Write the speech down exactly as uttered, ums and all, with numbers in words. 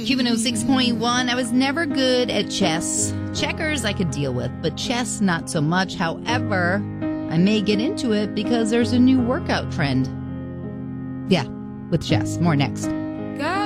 Cuban oh six point one, I was never good at chess. Checkers I could deal with, but chess not so much. However, I may get into it because there's a new workout trend. Yeah, with chess. More next.